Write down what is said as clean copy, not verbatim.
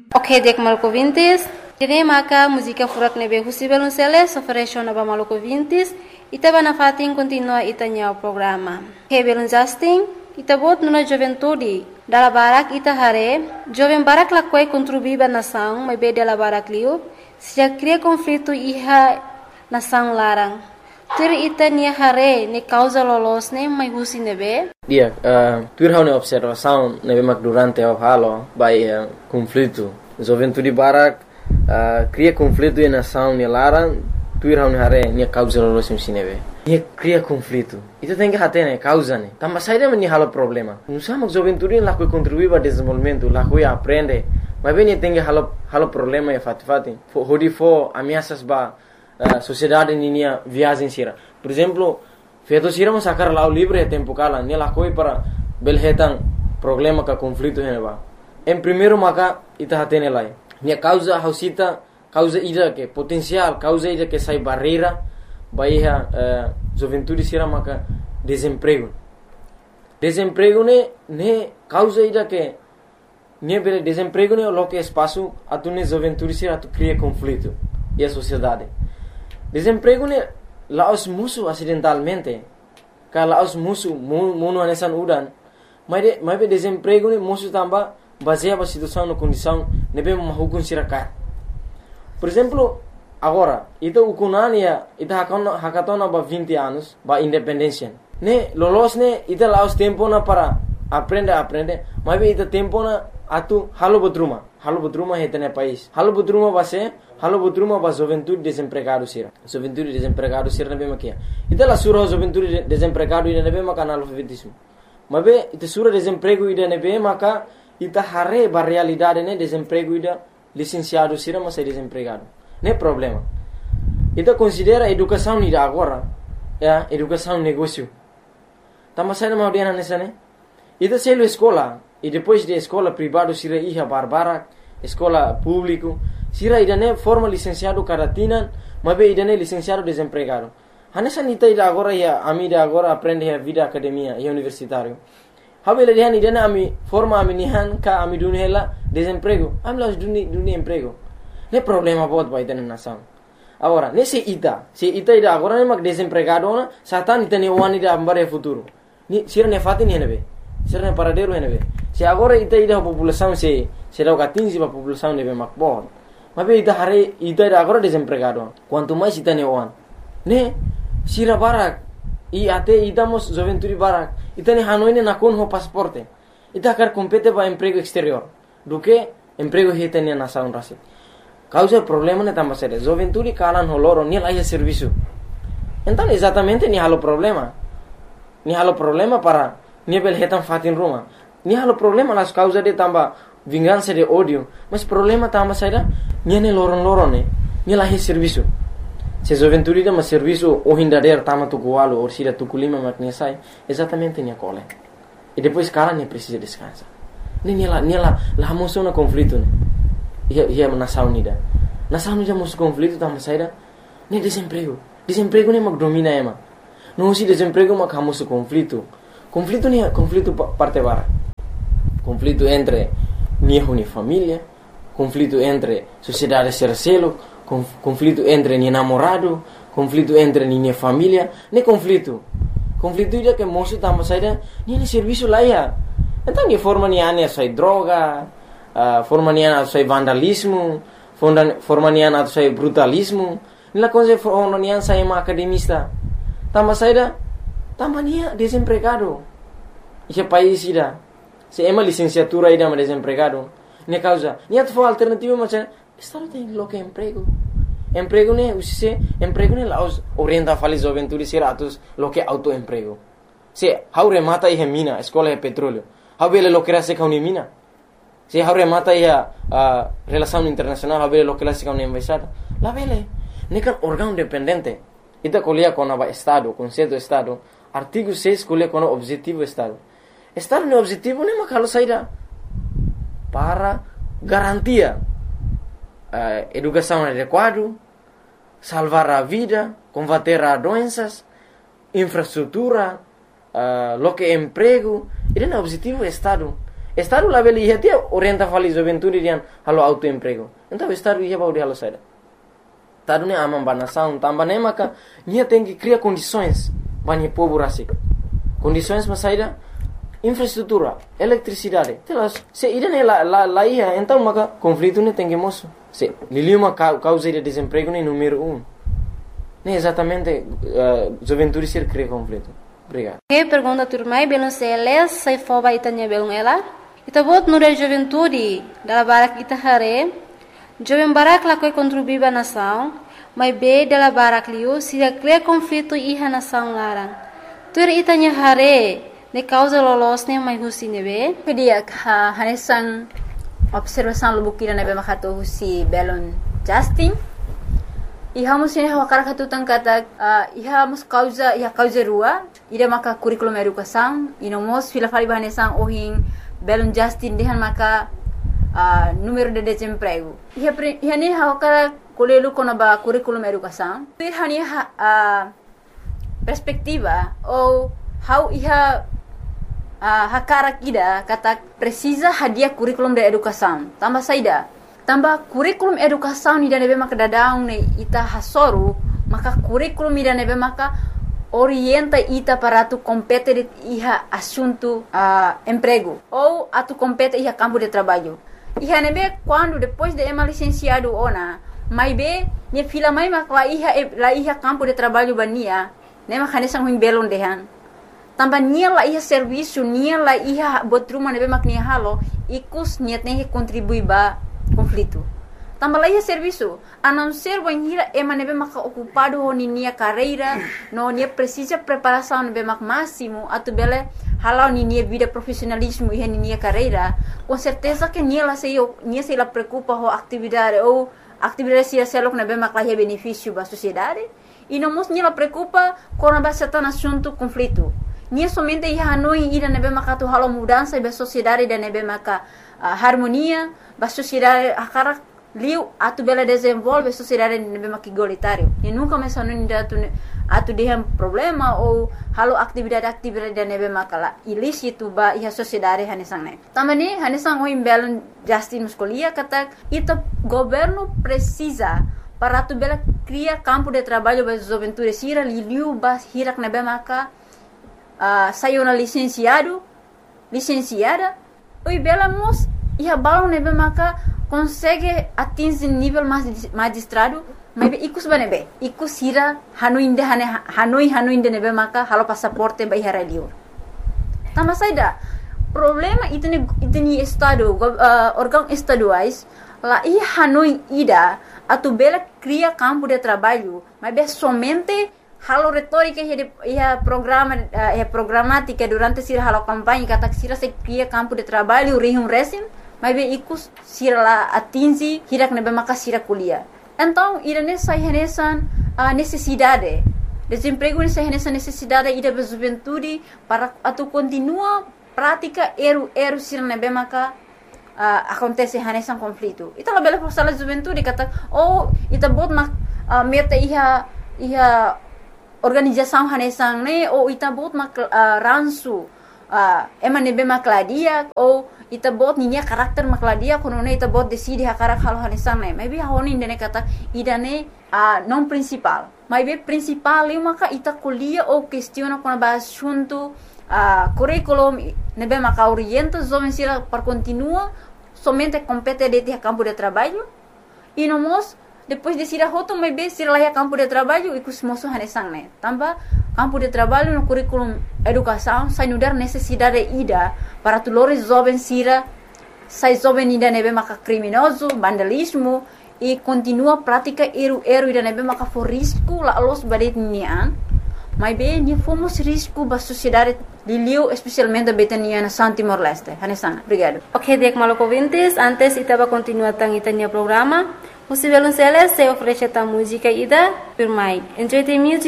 Ok, dek maluco vintes. Tene maka música furak nebe husibel unseles oferecio naba maluco vintes. Itaba na fatin continua itanya o programa. Hebel Justin, itabot nuna juventude. Dala barak ita hare, jovem barak lakwai contribuiba nação, mas be dala barak liu, se já cria conflito iha nação larang. Tur ita nia hare ne causa lolos ne mai husi nebe. Dia, tur hau ne observação nebe mak durante o halo by conflito. Juventude barak cria conflito e nação ne larang, tur hau ne hare ne causa lolos ne nebe. Nia cria conflito. Itu tem que hate ne causa ne. Tambah saída meni halo problema. Nusama juventude lá que contribui para desenvolvimento, lá que aprende. Mas bem tem que halo problema e fati. Hodi fo ameaças ba sociedade ninia viagem sira. Por exemplo, feito sira mas sacar lá o livre tempo kala, ne lá coi para belhetan problema ka conflito ne ba. Em primeiro maka ita hate ne lai. Nia causa hausita, causa ida que potencial, causa ida que sai barreira. Bahia juventude sira maka desemprego ne causa ida que ne bele desemprego ne lo que espaço atu ne juventude sira atu cria conflito e a sociedade desemprego ne laos musu acidentalmente ka laos musu mono anesan udan mas be desemprego ne musu tamba baseia a situação no condição ne be mahukun sira ka por exemplo. Agora, ita ukunania, ita hakatona ba 20 anos, ba independência. Ne, lolos ne, ita laos tempo na para aprende, mas ita tempo na atu halo bodruma heta ne país. Halo bodruma ba juventude desempregado sira. Juventude desempregado sira ne be makia. Ita la sura juventude desempregado ida ne be maka analfabetismo. Mas be ita sura desemprego ida ne be maka ita hare ba realidade ne desemprego ida licenciado sira mas é desempregado. Não é problema. Então considera educação ida agora, educação negócio. Tama sai na audiana nessa né? Então selo escola e depois de escola privado sira iha barbara, escola público, sira ida né forma licenciado caratina, mas be ida né licenciado desempregado. Hanessa nita ida agora ia amida agora aprende a vida academia e universitário. Habela dia ida né ami forma ami nihan ka ami dunela desemprego. Amlas duni emprego. Não é problema pode vai ter na nação. Agora, se ita ida agora nem mag desempregado na, satan ita ne wani da ambare futuro. Ni sira ne fati ne nebe. Sira ne paradeiro ne nebe. Se agora ita ida a população se dá o gatinho a população nebe mag bom. Mas be ita hare ita ida agora desempregado. Quanto mais ita ne wan. Ne sira barak e até ita mos juventude barak. Ita ne hanoi ne nakon ho pasaporte. Ita quer compete para emprego exterior. Do que emprego hita ne nação rasi. Causa problema ne tamba sério. Juventude kalan holoro ni lá serviço. Então exatamente ni halo problema. Ni halo problema para ni bel hetan fatin Roma. Ni halo problema las causa de tamba vingança de ódio. Mas problema tamba sério ni ne loron ne. Ni lá serviço. Se juventude de serviço o hindader tama tukualo ou sira tukulima maknesai exatamente ni cole. E depois kalan ne precisa descansar. Ni lá moção na conflito ne. Ia nação unida mus conflito tama saída nem desemprego nem mag domina ema não se desemprego mag hamus conflito nem conflito parte bara conflito entre minha família conflito entre sociedade sercelo conflito entre minha namorado conflito entre minha família nem conflito ida que moço tama saída nem serviço lá ia então que forma ni ane sai droga forma niana atau vandalismo, forma niana atau brutalismo. Nila coisa forma niana saya academista. Tama saída, tama nia desempregado. Esse país ida, se ema licenciatura ida desempregado. Nia causa, nia tu alternativa macam, estado tem lo que emprego. Emprego ne usise, emprego ne laos orienta falis juventude siratus lo que autoemprego. Se haure mata ihe mina, escola é petróleo. Haubele lo que era se kauni mina. Se haure mata ia relação internacional haver lo que la siga una embaixada la vele nekan órgão dependente ita colia com o estado conceito estado artigo 6 colia com o objetivo estado no objetivo nem makalo saída para garantia educação adequada salvar a vida combater a doenças infraestrutura lo que emprego ida no objetivo estado Estado lá beli ia ter orienta fali juventude rian halo autoemprego. Então estado ia bauri halo saída. Estado ne amam banação, tambah ne maka nia tem que criar condições bani povo rasi. Condições para saída infraestrutura, eletricidade. Telas, se ida ne lá ia, então maka conflito ne tem que moço. Se liliu uma causa de desemprego ne número 1. Ne exatamente juventude ser cria conflito. Obrigado. Que pergunta turmai belum seles sai foba itanya belum ela. Ita bot nure juventude dala barak ita hare. Jovem barak la koi contribuir ba nação, mas be dala barak liu se cria conflito iha nação larang. Tur itanya hare ne causa lolos ne mai husi nebe. Pedia hanesan observação lubukira nebe makato husi belon Justin. Iha musin hawakara katutang kata iha mus causa rua ida maka curriculum educação inomos fila fali bahanesan ohin belon Justin dehan maka número de desemprego iha ne hawakara kolelu kona ba curriculum educação iha ni perspectiva ou how iha hakara kida kata precisa hadia curriculum de educação tambah saida tambah kurikulum educação ni nebe maka dadaung ne ita hasoru maka kurikulum ni nebe maka orienta ita para tu compete iha assunto emprego ou atu compete iha campo de trabalho iha nebe quando depois de ema licenciado ona mai be ne fila mai maka la iha campo de trabalho bania ne maka nesang huim belon dehan tambah nia la iha serviço nia la iha botruma nebe mak nia halo ikus niat ne contribui ba conflito. Tambah lagi serviço, a não ser banhira ema nebe maka ocupado ho nia carreira, no nia precisa preparação nebe mak máximo, atu bele halau nia vida profissionalismo e nia carreira, com certeza que nia se la preocupa ho atividade ou atividade se selok nebe mak la benefício ba sociedade, e não mos nia la preocupa com a base assunto conflito. Nia somente ia hanoi ida nebe maka tu halau mudança e ba sociedade da nebe maka harmonia, ba sociedade akara liu atu bela desenvolve sociedade nebe mak igualitário. E nunca mais hanoi atu dehem problema ou halau atividade da nebe maka ilícito ba iha sociedade hanesang ne. Tamani hanesang oim belon Justin Muscolia kata ita governo precisa para tu bela criar campo de trabalho ba juventude sira liu ba hirak nebe maka saiu na licenciada, oi bela mos iha balon nebe maka consegue atingir nível magistrado, mas ikus banebe, ikus hira hanoi nebe maka halo passaporte ba iha relior. Tama saida problema itni estado órgão estaduais lá iha hanoi ida atu bela cria campo de trabalho, mas be somente halo retórica ia programática durante sira halo campanha kata sira se cria campo de trabalho rihum resim mas be ikus sira la atingi hirak nebe maka sira kuliah. Então irane sai hanesan necessidade desemprego nessa hanesan necessidade ida be juventude para atu continua prática eru sira nebe maka acontece hanesan conflito. Ita la bela por juventude kata ita bot mak meta iha organização hanesang ne ou ita bot mak ransu ema nebe makladia ou ita bot ninya karakter makladia kono ne ita bot decide hakarak halo hanesang ne maybe honi ne kata idane non principal maybe principal eu maka ita kuliah ou questiona kono ba assunto curriculum nebe maka orienta jovem sira para continua somente compete de campo de trabalho e nomos depois de sira hoto mai be sira lá campo de trabalho e cusmoso hanesang ne tambah campo de trabalho no curriculum educação sai nudar necessidade ida para tulores jovens sira sai jovem ida nebe maka criminoso vandalismo e continua prática eru ida nebe maka for risco la los badet nian mai be ni fomos risco ba sociedade liliu especialmente betania na Timor Leste hanesang. Obrigado. Ok, dek maloko vintes antes itaba continua tang itania programa. Musivelun Celes se oferece ta música ida per mai. Enjoy the music.